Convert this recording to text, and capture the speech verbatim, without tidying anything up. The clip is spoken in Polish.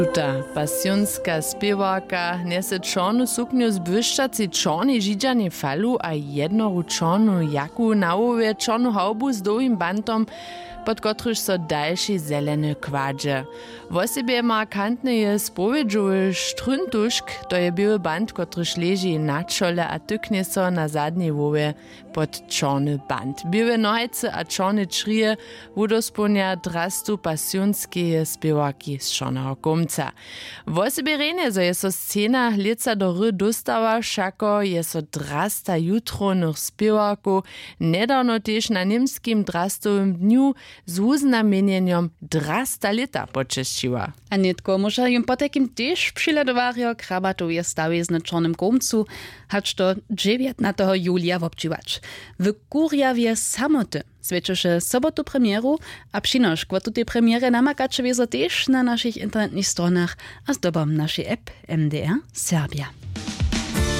Tuta pasjonska spěwarka nese čornu suknju z błyszczacej čornej židžanej falu a jednoru čornu jaku na ołowě čornu haubu z długim bantom, pod kotryž so další zelene kwadže. Wosebje markantne je spowiedžowy štruntušk, to je biły band, kotryž leži na čole a tykne so na zadnej ołowě pod čorny band. Biłe nohajce a čorne črije wudospołnia drastu pasjonskeje spěwarki z čorneho komca. Wosebje rejne, zo je so scena lica do ry dostała, šako je so drasta jutronych spěwarków nedawno tež na nimskim drastowym dniu z uznamieniem drasta lita počešćiła. A netko może jim po takim też przyladowario krabatów je stawić na czarnym komcu, hacz to dziewiętnastego julia wobczywać. W Kurjawie samoty zwieczysze sobotu premieru, a przynoszk w tej premierze namakacze wiezo też na naszych internetnych stronach, a zdobom naszej app M D R Serbia.